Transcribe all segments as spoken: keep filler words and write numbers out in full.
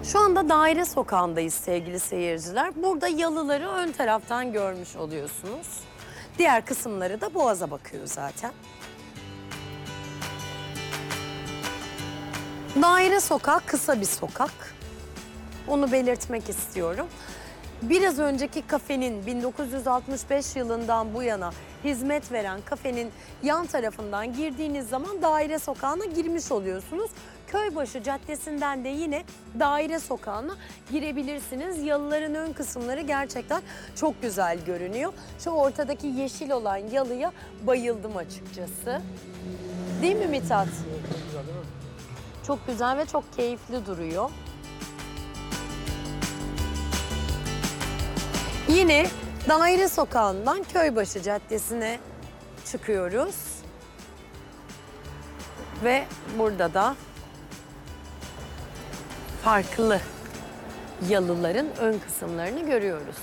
Şu anda Daire Sokağı'ndayız sevgili seyirciler. Burada yalıları ön taraftan görmüş oluyorsunuz. Diğer kısımları da Boğaz'a bakıyor zaten. Daire Sokak kısa bir sokak. Onu belirtmek istiyorum. Biraz önceki kafenin bin dokuz yüz altmış beş yılından bu yana hizmet veren kafenin yan tarafından girdiğiniz zaman Daire Sokağı'na girmiş oluyorsunuz. Köybaşı Caddesi'nden de yine Daire Sokağı'na girebilirsiniz. Yalıların ön kısımları gerçekten çok güzel görünüyor. Şu ortadaki yeşil olan yalıya bayıldım açıkçası. Değil mi Mithat? Çok güzel ve çok keyifli duruyor. Yine Daire Sokağı'ndan Köybaşı Caddesi'ne çıkıyoruz. Ve burada da farklı yalıların ön kısımlarını görüyoruz.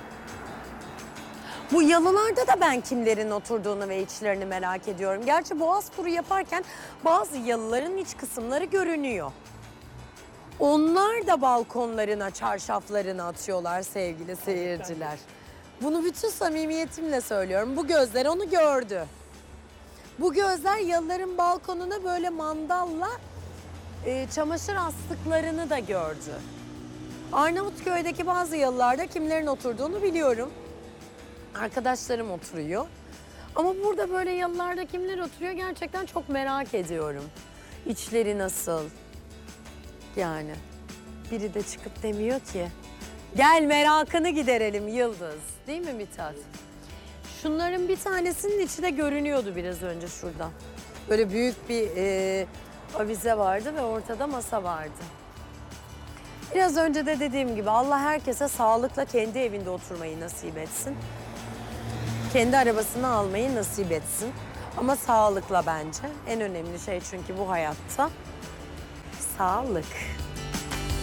Bu yalılarda da ben kimlerin oturduğunu ve içlerini merak ediyorum. Gerçi Boğaz turu yaparken bazı yalıların iç kısımları görünüyor. Onlar da balkonlarına, çarşaflarını atıyorlar sevgili seyirciler. Bunu bütün samimiyetimle söylüyorum. Bu gözler onu gördü. Bu gözler yalıların balkonuna böyle mandalla e, çamaşır astıklarını da gördü. Arnavutköy'deki bazı yalılarda kimlerin oturduğunu biliyorum. Arkadaşlarım oturuyor. Ama burada böyle yalılarda kimler oturuyor gerçekten çok merak ediyorum. İçleri nasıl? Yani biri de çıkıp demiyor ki gel merakını giderelim Yıldız. Değil mi Mithat? Şunların bir tanesinin içi de görünüyordu biraz önce şuradan. Böyle büyük bir e, avize vardı ve ortada masa vardı. Biraz önce de dediğim gibi Allah herkese sağlıkla kendi evinde oturmayı nasip etsin. Kendi arabasını almayı nasip etsin. Ama sağlıkla bence. En önemli şey çünkü bu hayatta sağlık.